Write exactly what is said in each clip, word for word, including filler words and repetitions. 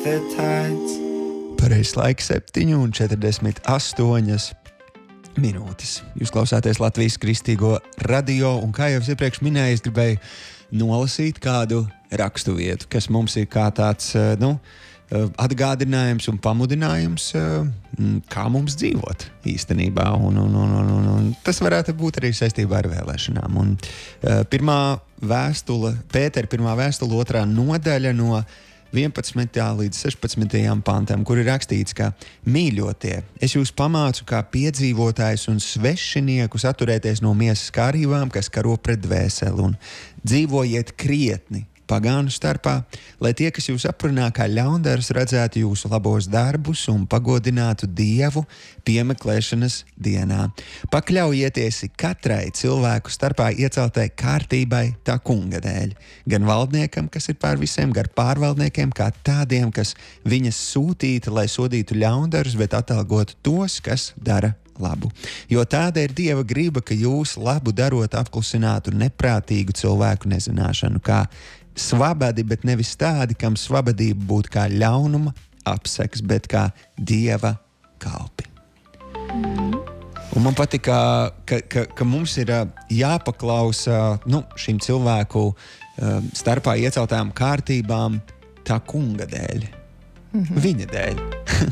the tides. Pareizs laiks septiņi un četrdesmit astoņas minūtes. Jūs klausāties Latvijas Kristīgo radio, un kā jau es iepriekš minēju, es gribēju nolasīt kādu rakstu vietu, kas mums ir kā tāds, nu, atgādinājums un pamudinājums, kā mums dzīvot īstenībā. Un, un, un, un, un tas varētu būt arī saistībā ar vēlēšanām. Un, pirmā vēstule, Pētera pirmā vēstule, otrā nodaļa no vienpadsmitajā līdz sešpadsmitajam pantam, kur ir rakstīts, ka mīļotie, es jūs pamācu kā piedzīvotājus un svešiniekus atturēties no miesas kārībām, kas karo pret dvēseli, un dzīvojiet krietni pagānu starpā, lai tie, kas jūs aprunā kā ļaundarus, redzētu jūsu labos darbus un pagodinātu Dievu piemeklēšanas dienā. Pakļaujieties katrai cilvēku starpā ieceltai kārtībai tā kunga dēļ, gan valdniekam, kas ir pār visiem, gan pārvaldniekiem, kā tādiem, kas viņas sūtīti, lai sodītu ļaundarus, bet atalgotu tos, kas dara labu. Jo tāda ir Dieva griba, ka jūs labu darot apklusinātu neprātīgu cilvēku nezināšanu, kā svabadi, bet nevis tādi, kam svabadība būtu kā ļaunuma apseks, bet kā Dieva kalpi. Mm. Un man patīk, ka, ka, ka mums ir jāpaklausa nu, šīm cilvēku um, starpā ieceltām kārtībām tā kunga dēļ, mm-hmm. viņa dēļ.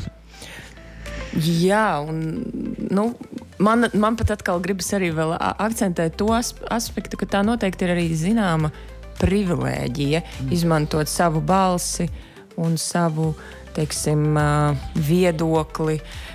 Jā, un nu, man, man pat atkal gribas arī vēl akcentēt to aspektu, ka tā noteikti ir arī zināma privilēģija mm. izmantot savu balsi un savu, teiksim, viedokli.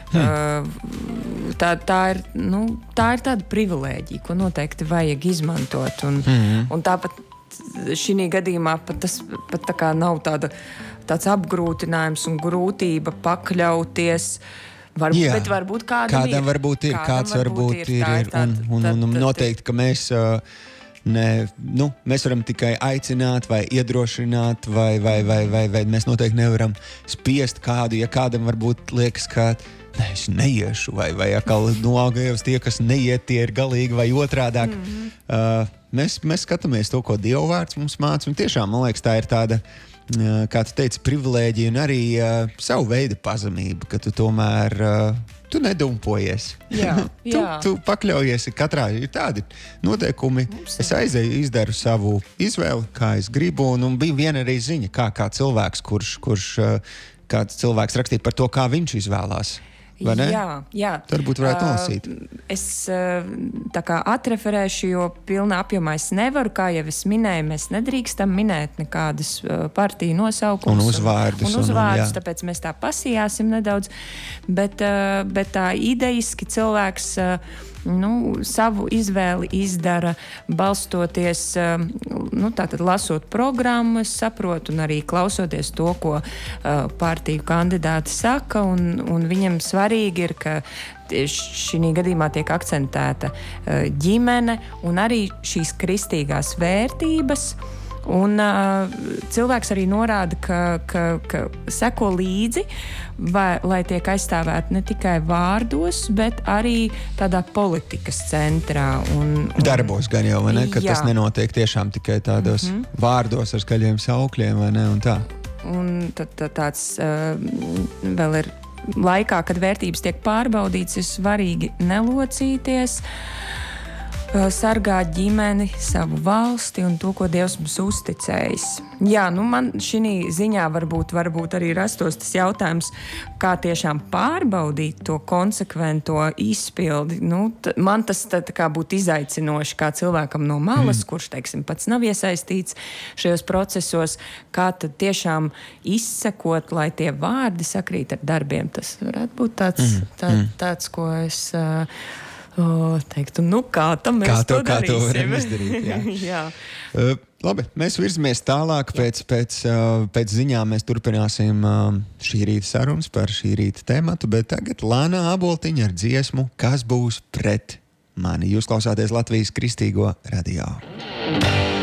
Mm. Tā, tā, ir, nu, tā ir tāda privilēģija, ko noteikti vajag izmantot. Un, mm. un tāpat šī gadījumā pat tas pat tā kā nav tāda, tāds apgrūtinājums un grūtība pakļauties. Varbūt, bet varbūt kādam, kādam ir. Varbūt ir, kādam kāds varbūt ir, ir, ir tā, un, un, un, un tā, noteikti, ka mēs, ne, nu, mēs varam tikai aicināt vai iedrošināt, vai, vai, vai, vai, vai mēs noteikti nevaram spiest kādu, ja kādam varbūt liekas, ka ne, es neiešu, vai, vai atkal nogājos tie, kas neiet, tie ir galīgi, vai otrādāk. Mm-hmm. Uh, mēs, mēs skatāmies to, ko Dieva vārds mums māca, un tiešām, man liekas, tā ir tāda, kā tu teici, privilēģija un arī uh, savu veidu pazemība, ka tu tomēr uh, tu nedumpojies. Jā, tu, jā. tu pakļaujies katrā, ir tādi noteikumi. Mums es aizēju, izdaru savu izvēli, kā es gribu, un, un bija viena arī ziņa, kā, kā cilvēks, kurš, kurš uh, kāds cilvēks rakstīja par to, kā viņš izvēlās. Jā, jā. Varbūt varētu nolasīt. Uh, es uh, tā kā atreferēšu, jo pilnā apjomā es nevaru, kā jau es minēju, mēs nedrīkstam minēt nekādas uh, partiju nosaukums. Un uzvārdus. Un, un uzvārdus, un, tāpēc mēs tā pasījāsim nedaudz. Bet, uh, bet tā ideiski cilvēks uh, nu, savu izvēli izdara balstoties, uh, nu, tātad lasot programmu, es saprotu, un arī klausoties to, ko uh, partiju kandidāti saka, un, un viņam svarīgi ir, ka šī gadījumā tiek akcentēta uh, ģimene un arī šīs kristīgās vērtības. Un uh, cilvēks arī norāda, ka, ka, ka seko līdzi, vai, lai tiek aizstāvēti ne tikai vārdos, bet arī tādā politikas centrā. Un, un, Darbos gan jau, vai ne? Ka jā. Tas nenotiek tiešām tikai tādos mm-hmm. vārdos ar skaļiem saukļiem, vai ne? Un tā. Un tad tā, tāds uh, vēl ir laikā, kad vērtības tiek pārbaudītas, ir svarīgi nelocīties, sargāt ģimeni, savu valsti un to, ko Dievs mums uzticējis. Jā, nu man šī ziņā varbūt, varbūt arī rastos tas jautājums, kā tiešām pārbaudīt to konsekvento izpildi. Nu, t- man tas tā, tā kā būtu izaicinoši kā cilvēkam no malas, mm. kurš, teiksim, pats nav iesaistīts šajos procesos, kā tad tiešām izsekot, lai tie vārdi sakrīt ar darbiem. Tas varētu būt tāds, mm. tā, tāds ko es... Uh, O, teiktu, nu kā tam mēs kā to, to kā darīsim? To varam izdarīt, jā. jā. Uh, labi, mēs virzamies tālāk. Pēc, pēc, uh, pēc ziņām mēs turpināsim uh, šī rīta sarunas par šī rīta tēmatu, bet tagad Lāna Āboltiņa ar dziesmu Kas būs pret mani? Jūs klausāties Latvijas Kristīgo radio.